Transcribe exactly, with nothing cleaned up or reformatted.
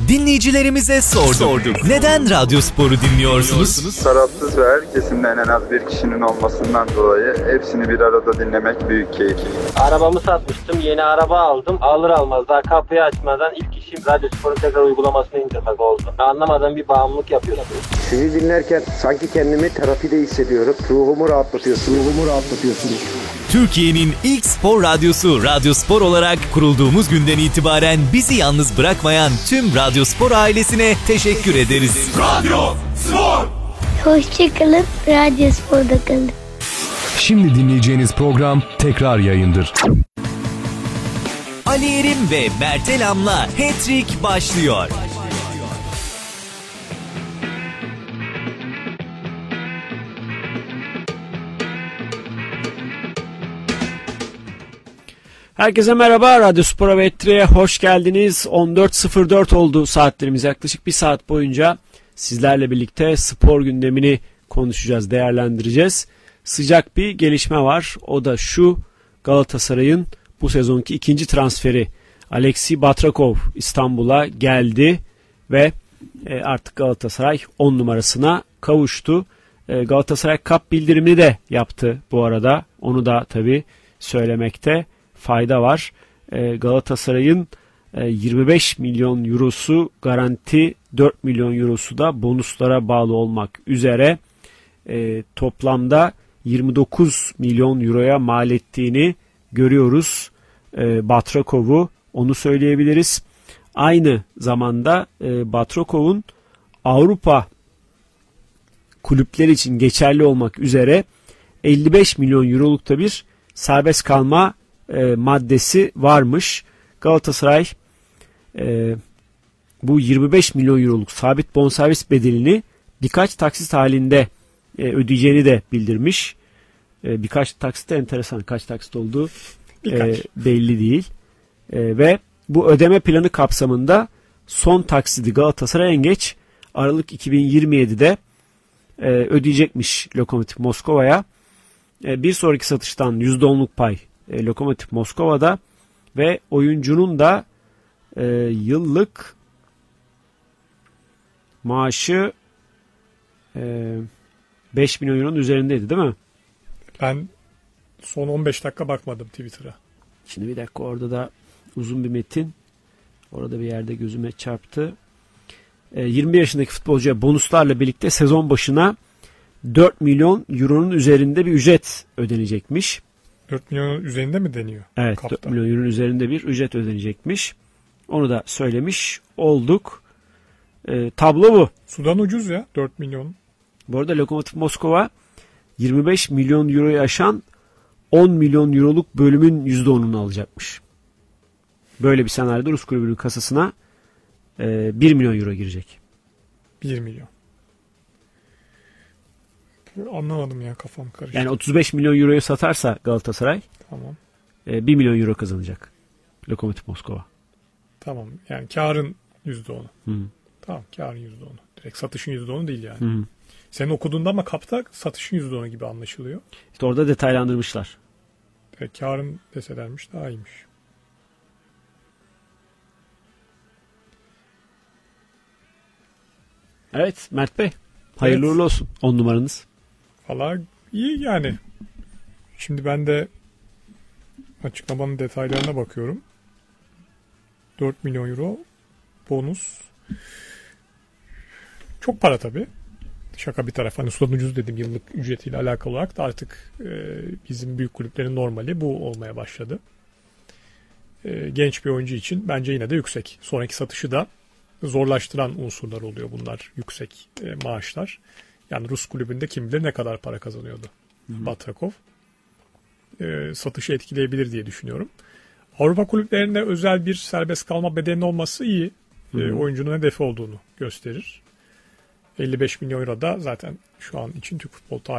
Dinleyicilerimize sorduk. sorduk. Neden Radyospor'u dinliyorsunuz? Tarafsız ve her kesimden en az bir kişinin olmasından dolayı hepsini bir arada dinlemek büyük keyif. Arabamı satmıştım, yeni araba aldım. Alır almaz daha kapıyı açmadan ilk işim Radyospor'un tekrar uygulamasını indirmek oldu. Anlamadığım bir bağımlılık yapıyorum. Sizi dinlerken sanki kendimi terapide hissediyorum. Ruhumu rahatlatıyorsunuz. Ruhumu rahatlatıyorsunuz. Türkiye'nin ilk spor radyosu Radyospor olarak kurulduğumuz günden itibaren bizi yalnız bırakmayan tüm Radyospor ailesine teşekkür ederiz. Radyospor! Hoşçakalın, Radyospor'da kalın. Şimdi dinleyeceğiniz program tekrar yayındır. Ali Yerim ve Mertelam'la Hat-Trick başlıyor. Herkese merhaba, Radyospor ve Hat-Trick'e hoş geldiniz. on dört sıfır dört oldu saatlerimiz. Yaklaşık bir saat boyunca sizlerle birlikte spor gündemini konuşacağız, değerlendireceğiz. Sıcak bir gelişme var. O da şu: Galatasaray'ın bu sezonki ikinci transferi Alexey Batrakov İstanbul'a geldi ve artık Galatasaray on numarasına kavuştu. Galatasaray Cup bildirimini de yaptı bu arada. Onu da tabii söylemekte fayda var. Galatasaray'ın yirmi beş milyon eurosu garanti, dört milyon eurosu da bonuslara bağlı olmak üzere toplamda yirmi dokuz milyon euroya mal ettiğini görüyoruz. Batrakov'u, onu söyleyebiliriz. Aynı zamanda Batrakov'un Avrupa kulüpleri için geçerli olmak üzere elli beş milyon eurolukta bir serbest kalma e, maddesi varmış. Galatasaray e, bu yirmi beş milyon euroluk sabit bonservis bedelini birkaç taksit halinde e, ödeyeceğini de bildirmiş. E, birkaç taksit de enteresan. Kaç taksit olduğu e, belli değil. E, ve bu ödeme planı kapsamında son taksidi Galatasaray en geç Aralık iki bin yirmi yedi'de e, ödeyecekmiş Lokomotiv Moskova'ya. E, bir sonraki satıştan yüzde onluk pay e, Lokomotiv Moskova'da ve oyuncunun da e, yıllık maaşı e, beş milyon euronun üzerindeydi değil mi? Ben son on beş dakika bakmadım Twitter'a. Şimdi bir dakika, orada da uzun bir metin. Orada bir yerde gözüme çarptı. E, yirmi bir yaşındaki futbolcuya bonuslarla birlikte sezon başına dört milyon euronun üzerinde bir ücret ödenecekmiş. dört milyonun üzerinde mi deniyor? Evet, Kapta. dört milyon euronun üzerinde bir ücret ödenecekmiş. Onu da söylemiş olduk. E, tablo bu. Sudan ucuz ya dört milyon. Bu arada Lokomotiv Moskova yirmi beş milyon euroyu aşan on milyon euroluk bölümün yüzde onunu alacakmış. Böyle bir senaryoda Rus kulübünün kasasına e, bir milyon euro girecek. bir milyon. Anlamadım ya, kafam karıştı. Yani otuz beş milyon euroyu satarsa Galatasaray Tamam. e, bir milyon euro kazanacak Lokomotiv Moskova. Tamam. Yani karın yüzde onu. Hı. Tamam, karın yüzde onu. Direkt satışın yüzde onu değil yani. Hı. Senin okuduğunda ama kapta satışın yüzde onu gibi anlaşılıyor. İşte orada detaylandırmışlar. E, karın deselermiş daha iyiymiş. Evet Mert Bey, hayırlı Evet. uğurlu olsun on numaranız. Valla iyi yani. Şimdi ben de açıklamanın detaylarına bakıyorum. dört milyon euro bonus. Çok para tabii. Şaka bir taraf. Hani sudan ucuz dedim yıllık ücretiyle alakalı olarak da artık e, bizim büyük kulüplerin normali bu olmaya başladı. E, genç bir oyuncu için bence yine de yüksek. Sonraki satışı da zorlaştıran unsurlar oluyor bunlar, yüksek e, maaşlar. Yani Rus kulübünde kim bilir ne kadar para kazanıyordu Hı-hı. Batrakov. E, satışı etkileyebilir diye düşünüyorum. Avrupa kulüplerinde özel bir serbest kalma bedelinin olması iyi. E, oyuncunun hedefi olduğunu gösterir. elli beş milyon euro da zaten şu an için Türk futbol tarihinde